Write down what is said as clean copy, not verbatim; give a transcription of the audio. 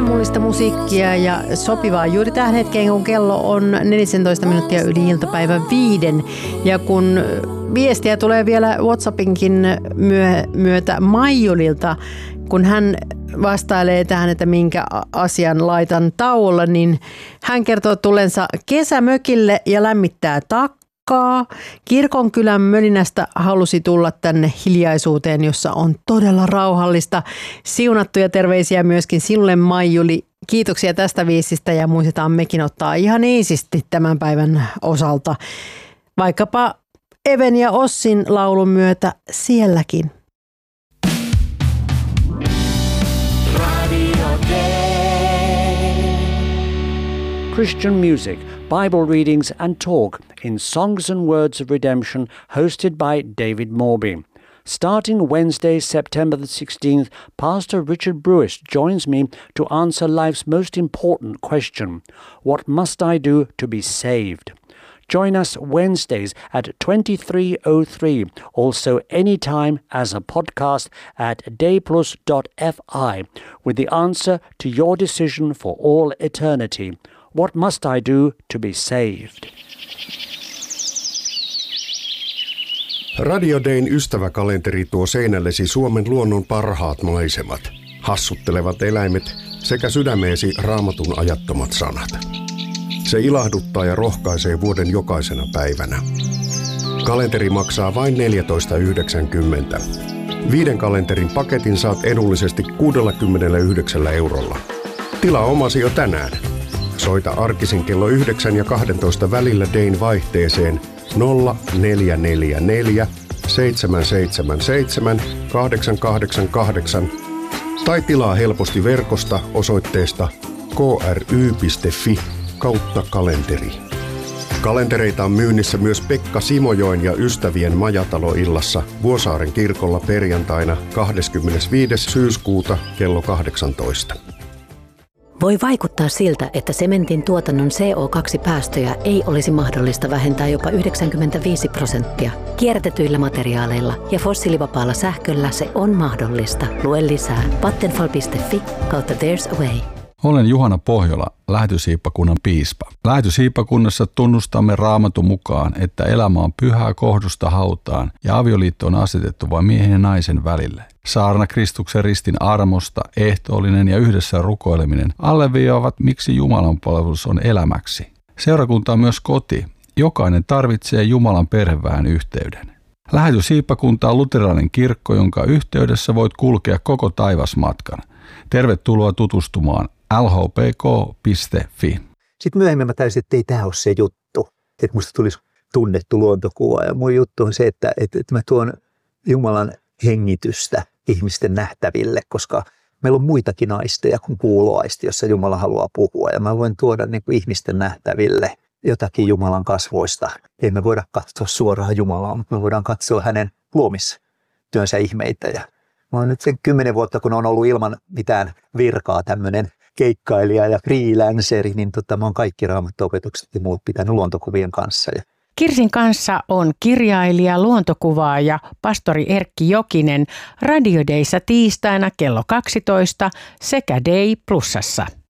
Riemullista musiikkia ja sopivaa juuri tähän hetkeen, kun kello on 14 minuuttia yli iltapäivän 5. Ja kun viestiä tulee vielä WhatsAppinkin myötä Maijulilta, kun hän vastailee tähän, että minkä asian laitan tauolla, niin hän kertoo tullensa kesämökille ja lämmittää takkaa. Kirkonkylän mölinästä halusi tulla tänne hiljaisuuteen, jossa on todella rauhallista. Siunattuja terveisiä myöskin sinulle, Maijuli. Kiitoksia tästä viestistä ja muistetaan mekin ottaa ihan iisisti tämän päivän osalta. Vaikkapa Even ja Ossin laulun myötä sielläkin. Christian music, Bible readings and talk in Songs and Words of Redemption, hosted by David Morby. Starting Wednesday, September the 16th, Pastor Richard Brewis joins me to answer life's most important question: what must I do to be saved? Join us Wednesdays at 23:03, also anytime as a podcast at dayplus.fi, with the answer to your decision for all eternity. What must I do to be saved? Radio Dayn ystäväkalenteri tuo seinällesi Suomen luonnon parhaat maisemat, hassuttelevat eläimet sekä sydämeesi Raamatun ajattomat sanat. Se ilahduttaa ja rohkaisee vuoden jokaisena päivänä. Kalenteri maksaa vain 14,90. 5 kalenterin paketin saat edullisesti 69 €. Tilaa omasi jo tänään. Soita arkisin kello 9 ja 12 välillä Dayn vaihteeseen 0444 777 888 tai tilaa helposti verkosta osoitteesta kry.fi/kalenteri. Kalentereita on myynnissä myös Pekka Simojoen ja ystävien majataloillassa Vuosaaren kirkolla perjantaina 25. syyskuuta kello 18. Voi vaikuttaa siltä, että sementin tuotannon CO2-päästöjä ei olisi mahdollista vähentää jopa 95%. Kierrätetyillä materiaaleilla ja fossiilivapaalla sähköllä se on mahdollista. Lue lisää vattenfall.fi/there's a way. Olen Juhana Pohjola, Lähetyshiippakunnan piispa. Lähetyshiippakunnassa tunnustamme Raamatun mukaan, että elämä on pyhää kohdusta hautaan ja avioliitto on asetettu vain miehen ja naisen välille. Saarna Kristuksen ristin armosta, ehtoollinen ja yhdessä rukoileminen alleviivaavat, miksi Jumalan palvelus on elämäksi. Seurakunta on myös koti. Jokainen tarvitsee Jumalan perheväen yhteyden. Lähetyshiippakunta on luterilainen kirkko, jonka yhteydessä voit kulkea koko taivasmatkan. Tervetuloa tutustumaan lhpk.fi. Sitten myöhemmin mä täysin, että ei tämä ole se juttu. Että musta tulisi tunnettu luontokuva. Ja mun juttu on se, että mä tuon Jumalan hengitystä ihmisten nähtäville, koska meillä on muitakin aisteja kuin kuuloaisti, jossa Jumala haluaa puhua. Ja mä voin tuoda niin kuin ihmisten nähtäville jotakin Jumalan kasvoista. Ei me voida katsoa suoraan Jumalaa, mutta me voidaan katsoa hänen luomistyönsä ihmeitä. Ja mä oon nyt sen 10 vuotta, kun on ollut ilman mitään virkaa tämmöinen keikkailija ja freelanceri, niin mä oon kaikki raamattuopetukset ja muut pitänyt luontokuvien kanssa. Kirsin kanssa on kirjailija, luontokuvaaja, pastori Erkki Jokinen Radio Dayssa tiistaina kello 12 sekä Day Plusassa.